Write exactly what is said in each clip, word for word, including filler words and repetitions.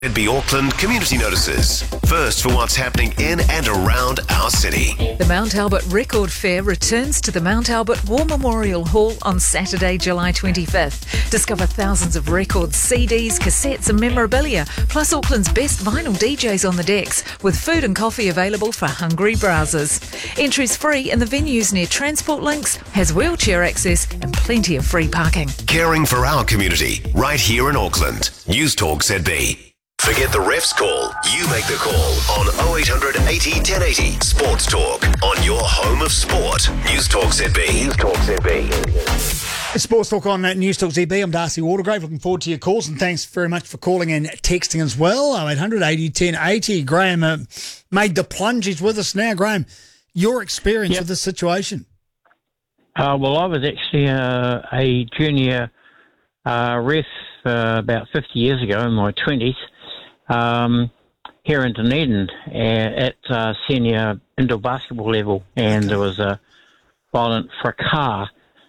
Z B Auckland community notices. First for what's happening in and around our city. The Mount Albert Record Fair returns to the Mount Albert War Memorial Hall on Saturday, July twenty-fifth. Discover thousands of records, C Ds, cassettes and memorabilia, plus Auckland's best vinyl D Js on the decks, with food and coffee available for hungry browsers. Entry's free and the venue's near Transport Links, has wheelchair access and plenty of free parking. Caring for our community, right here in Auckland. News Talk Z B. Forget the ref's call. You make the call on oh eight hundred eighty ten eighty. Sports Talk on your home of sport. News Talk Z B. News Talk Z B. It's Sports Talk on uh, News Talk Z B. I'm Darcy Watergrave. Looking forward to your calls and thanks very much for calling and texting as well. oh eight hundred eighty ten eighty. Graham uh, made the plunge. He's with us now. Graham, your experience Yep. with this situation? Uh, well, I was actually uh, a junior uh, ref uh, about fifty years ago in my twenties. Um, here in Dunedin uh, at uh, senior indoor basketball level, and there was a violent fracas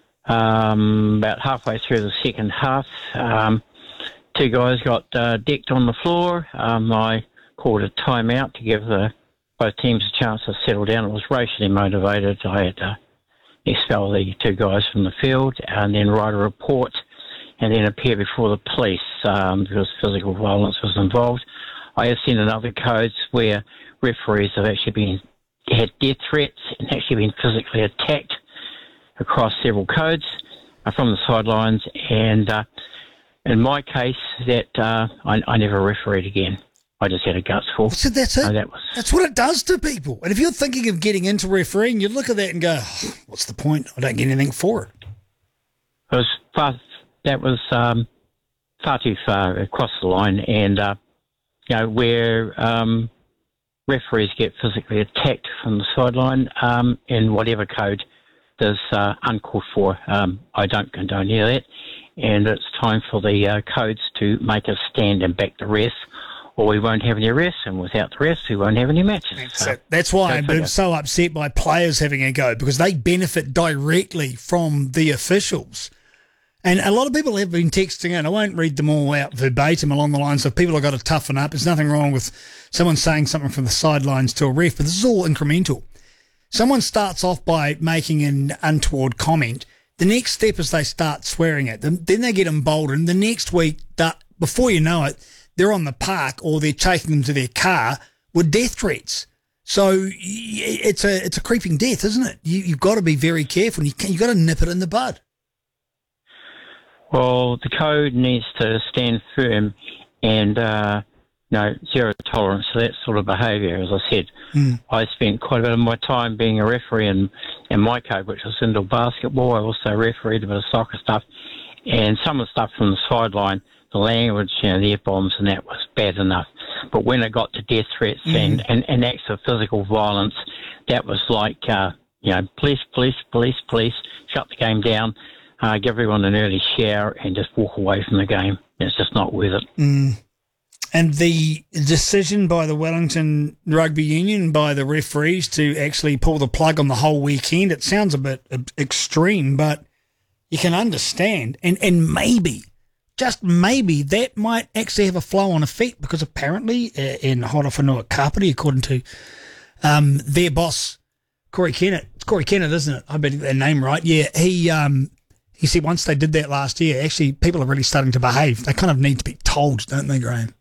um, about halfway through the second half. Um, two guys got uh, decked on the floor. Um, I called a timeout to give the, both teams a chance to settle down. It was racially motivated. I had to expel the two guys from the field and then write a report and then appear before the police um, because physical violence was involved. I have seen in other codes where referees have actually been had death threats and actually been physically attacked across several codes uh, from the sidelines. And uh, in my case, that uh, I, I never refereed again. I just had a guts full. So that's it. Uh, that was That's what it does to people. And if you're thinking of getting into refereeing, you look at that and go, oh, what's the point? I don't get anything for it. it was far, that was um, far too far across the line, and uh, you know where um, referees get physically attacked from the sideline um, in whatever code is uh, uncalled for. Um, I don't condone any of that, and it's time for the uh, codes to make us stand and back the ref, or we won't have any refs, and without the refs, we won't have any matches. That's, So, it. That's why go I'm figure. so upset by players having a go, because they benefit directly from the officials. And a lot of people have been texting in. I won't read them all out verbatim along the lines of people have got to toughen up. There's nothing wrong with someone saying something from the sidelines to a ref, but this is all incremental. Someone starts off by making an untoward comment. The next step is they start swearing at them. Then they get emboldened. The next week, that, before you know it, they're on the park or they're taking them to their car with death threats. So y- it's a it's a creeping death, isn't it? You, you've got to be very careful. You can, you've got to nip it in the bud. Well, the code needs to stand firm and, uh, you know, zero tolerance to that sort of behaviour. As I said, Mm. I spent quite a bit of my time being a referee in, in my code, which was indoor basketball. I also refereed a bit of soccer stuff. And some of the stuff from the sideline, the language, you know, the F-bombs and that was bad enough. But when it got to death threats Mm. and, and, and acts of physical violence, that was like, uh, you know, police, police, police, police, shut the game down. Uh, give everyone an early shower and just walk away from the game. It's just not worth it. Mm. And the decision by the Wellington Rugby Union, by the referees to actually pull the plug on the whole weekend, it sounds a bit uh, extreme, but you can understand. And, and maybe, just maybe, that might actually have a flow-on effect, because apparently uh, in Horowhenua Kapiti, according to um, their boss, Corey Kennett, it's Corey Kennett, isn't it? I better get their name right. Yeah, he... Um, He said once they did that last year, actually people are really starting to behave. They kind of need to be told, don't they, Graham?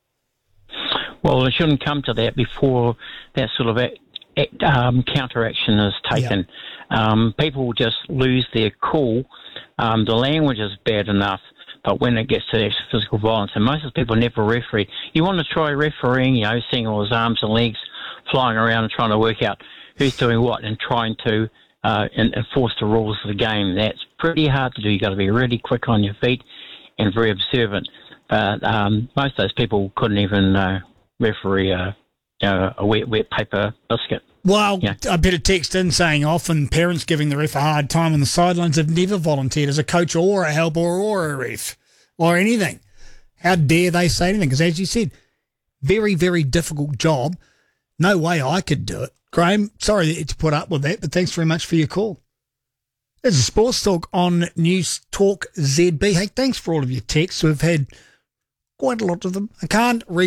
Well, it shouldn't come to that before that sort of act, act, um, counteraction is taken. Um, people just lose their cool. Um, the language is bad enough, but when it gets to actual physical violence, and most of the people never referee, you want to try refereeing, you know, seeing all his arms and legs flying around and trying to work out who's doing what and trying to uh, enforce the rules of the game. That's pretty hard to do. You've got to be really quick on your feet and very observant. But um, most of those people couldn't even uh, referee a, you know, a wet, wet paper biscuit. Well, Yeah. I better text in saying often parents giving the ref a hard time on the sidelines have never volunteered as a coach or a helper or a ref or anything. How dare they say anything? Because as you said, very, very difficult job. No way I could do it. Graham, sorry to put up with that, but thanks very much for your call. There's a Sports Talk on News Talk Z B. Hey, thanks for all of your texts. We've had quite a lot of them. I can't read